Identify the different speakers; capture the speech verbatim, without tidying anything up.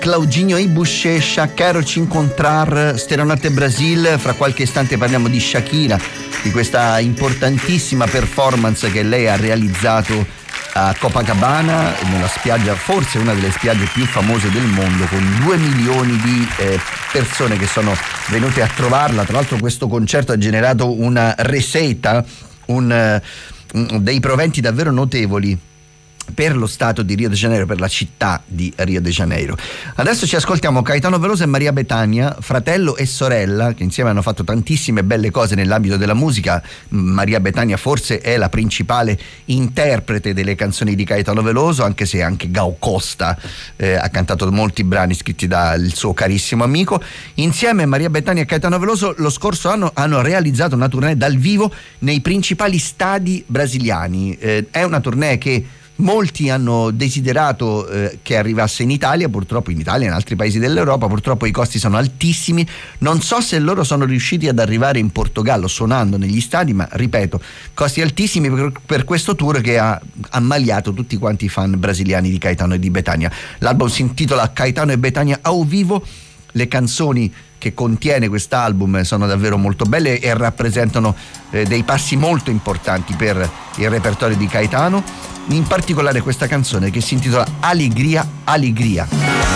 Speaker 1: Claudinho e Bochecha, Quero Te Encontrar, Stereonotte Brasil. Fra qualche istante parliamo di Shakira, di questa importantissima performance che lei ha realizzato a Copacabana, nella spiaggia, forse una delle spiagge più famose del mondo, con due milioni di eh, persone che sono venute a trovarla. Tra l'altro questo concerto ha generato una receita, un, uh, dei proventi davvero notevoli per lo stato di Rio de Janeiro, per la città di Rio de Janeiro. Adesso ci ascoltiamo Caetano Veloso e Maria Bethania, fratello e sorella, che insieme hanno fatto tantissime belle cose nell'ambito della musica. Maria Bethania forse è la principale interprete delle canzoni di Caetano Veloso, anche se anche Gal Costa eh, ha cantato molti brani scritti dal suo carissimo amico. Insieme Maria Bethania e Caetano Veloso lo scorso anno hanno realizzato una tournée dal vivo nei principali stadi brasiliani. Eh, è una tournée che molti hanno desiderato eh, che arrivasse in Italia, purtroppo in Italia e in altri paesi dell'Europa, purtroppo i costi sono altissimi. Non so se loro sono riusciti ad arrivare in Portogallo suonando negli stadi, ma ripeto, costi altissimi per, per questo tour che ha ammaliato tutti quanti i fan brasiliani di Caetano e di Bethania. L'album si intitola Caetano e Bethania ao vivo. Le canzoni che contiene quest'album sono davvero molto belle e rappresentano eh, dei passi molto importanti per il repertorio di Caetano, in particolare questa canzone che si intitola Alegria, Alegria.